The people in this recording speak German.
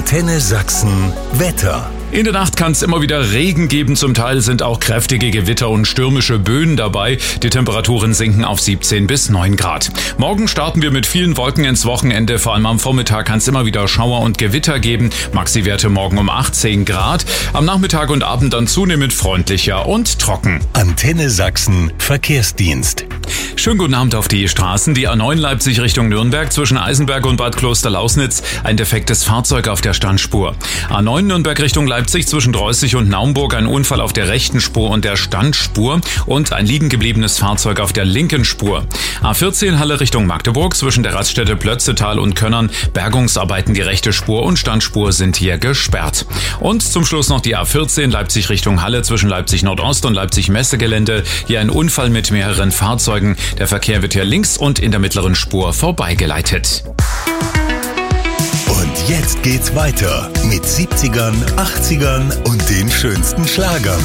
Antenne Sachsen Wetter. In der Nacht kann es immer wieder Regen geben, zum Teil sind auch kräftige Gewitter und stürmische Böen dabei. Die Temperaturen sinken auf 17 bis 9 Grad. Morgen starten wir mit vielen Wolken ins Wochenende, vor allem am Vormittag kann es immer wieder Schauer und Gewitter geben. Maxi-Werte morgen um 18 Grad, am Nachmittag und Abend dann zunehmend freundlicher und trocken. Antenne Sachsen Verkehrsdienst. Schönen guten Abend auf die Straßen. Die A9 Leipzig Richtung Nürnberg zwischen Eisenberg und Bad Klosterlausnitz. Ein defektes Fahrzeug auf der Standspur. A9 Nürnberg Richtung Leipzig zwischen Dreußig und Naumburg. Ein Unfall auf der rechten Spur und der Standspur. Und ein liegen gebliebenes Fahrzeug auf der linken Spur. A14 Halle Richtung Magdeburg zwischen der Raststätte Plötzetal und Könnern. Bergungsarbeiten, die rechte Spur und Standspur sind hier gesperrt. Und zum Schluss noch die A14 Leipzig Richtung Halle zwischen Leipzig Nordost und Leipzig Messegelände. Hier ein Unfall mit mehreren Fahrzeugen. Der Verkehr wird hier links und in der mittleren Spur vorbeigeleitet. Und jetzt geht's weiter mit 70ern, 80ern und den schönsten Schlagern.